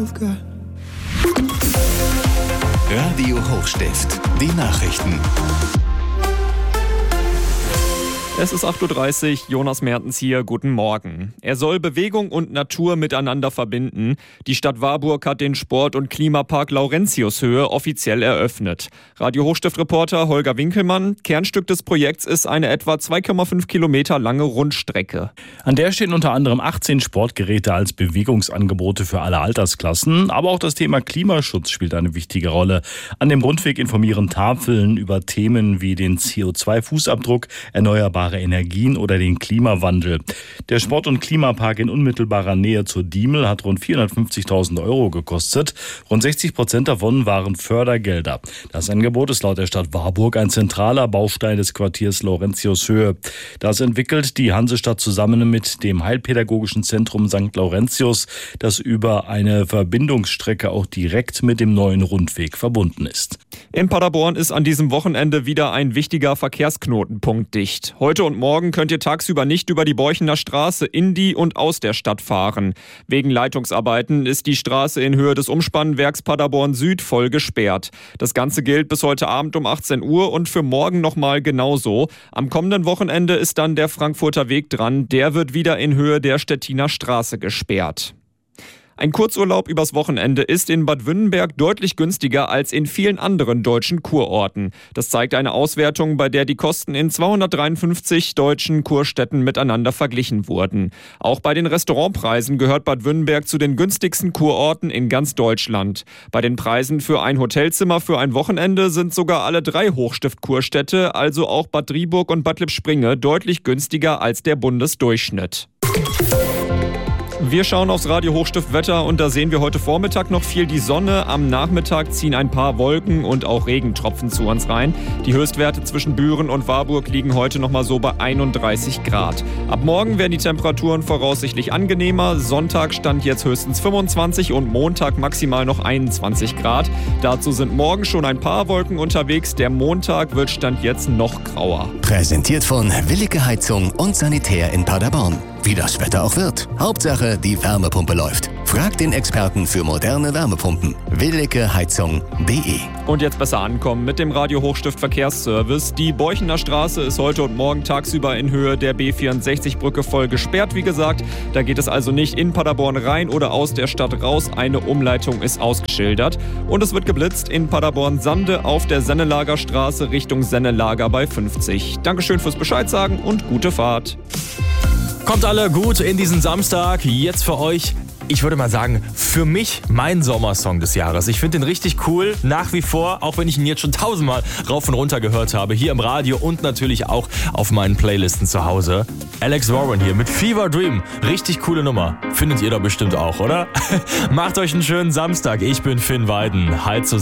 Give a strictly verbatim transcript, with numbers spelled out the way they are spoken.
you've got. Radio Hochstift, die Nachrichten. Es ist acht Uhr dreißig, Jonas Mertens hier, guten Morgen. Er soll Bewegung und Natur miteinander verbinden. Die Stadt Warburg hat den Sport- und Klimapark Laurentiushöhe offiziell eröffnet. Radio Hochstift-Reporter Holger Winkelmann, Kernstück des Projekts ist eine etwa zwei Komma fünf Kilometer lange Rundstrecke. An der stehen unter anderem achtzehn Sportgeräte als Bewegungsangebote für alle Altersklassen. Aber auch das Thema Klimaschutz spielt eine wichtige Rolle. An dem Rundweg informieren Tafeln über Themen wie den C O zwei Fußabdruck, erneuerbare Energien oder den Klimawandel. Der Sport- und Klimapark in unmittelbarer Nähe zur Diemel hat rund vierhundertfünfzigtausend Euro gekostet. Rund sechzig Prozent davon waren Fördergelder. Das Angebot ist laut der Stadt Warburg ein zentraler Baustein des Quartiers Laurentiushöhe. Das entwickelt die Hansestadt zusammen mit dem Heilpädagogischen Zentrum Sankt Laurentius, das über eine Verbindungsstrecke auch direkt mit dem neuen Rundweg verbunden ist. In Paderborn ist an diesem Wochenende wieder ein wichtiger Verkehrsknotenpunkt dicht. Heute und morgen könnt ihr tagsüber nicht über die Borchener Straße in die und aus der Stadt fahren. Wegen Leitungsarbeiten ist die Straße in Höhe des Umspannwerks Paderborn Süd voll gesperrt. Das Ganze gilt bis heute Abend um achtzehn Uhr und für morgen nochmal genauso. Am kommenden Wochenende ist dann der Frankfurter Weg dran. Der wird wieder in Höhe der Stettiner Straße gesperrt. Ein Kurzurlaub übers Wochenende ist in Bad Wünnenberg deutlich günstiger als in vielen anderen deutschen Kurorten. Das zeigt eine Auswertung, bei der die Kosten in zweihundertdreiundfünfzig deutschen Kurstädten miteinander verglichen wurden. Auch bei den Restaurantpreisen gehört Bad Wünnenberg zu den günstigsten Kurorten in ganz Deutschland. Bei den Preisen für ein Hotelzimmer für ein Wochenende sind sogar alle drei Hochstift-Kurstädte, also auch Bad Driburg und Bad Lippspringe, deutlich günstiger als der Bundesdurchschnitt. Wir schauen aufs Radio Hochstift Wetter und da sehen wir heute Vormittag noch viel die Sonne. Am Nachmittag ziehen ein paar Wolken und auch Regentropfen zu uns rein. Die Höchstwerte zwischen Büren und Warburg liegen heute noch mal so bei einunddreißig Grad. Ab morgen werden die Temperaturen voraussichtlich angenehmer. Sonntag stand jetzt höchstens fünfundzwanzig und Montag maximal noch einundzwanzig Grad. Dazu sind morgen schon ein paar Wolken unterwegs. Der Montag wird stand jetzt noch grauer. Präsentiert von Willige Heizung und Sanitär in Paderborn. Wie das Wetter auch wird. Hauptsache, die Wärmepumpe läuft. Fragt den Experten für moderne Wärmepumpen. willige heizung punkt de. Und jetzt besser ankommen mit dem Radio Hochstift Verkehrsservice. Die Borchener Straße ist heute und morgen tagsüber in Höhe der B vierundsechzig Brücke voll gesperrt, wie gesagt. Da geht es also nicht in Paderborn rein oder aus der Stadt raus. Eine Umleitung ist ausgeschildert. Und es wird geblitzt in Paderborn-Sande auf der Sennelager Straße Richtung Sennelager bei fünfzig. Dankeschön fürs Bescheid sagen und gute Fahrt. Kommt alle gut in diesen Samstag. Jetzt für euch, ich würde mal sagen, für mich mein Sommersong des Jahres. Ich finde den richtig cool, nach wie vor, auch wenn ich ihn jetzt schon tausendmal rauf und runter gehört habe, hier im Radio und natürlich auch auf meinen Playlisten zu Hause. Alex Warren hier mit Fever Dream. Richtig coole Nummer. Findet ihr doch bestimmt auch, oder? Macht euch einen schönen Samstag. Ich bin Finn Weiden. Halt so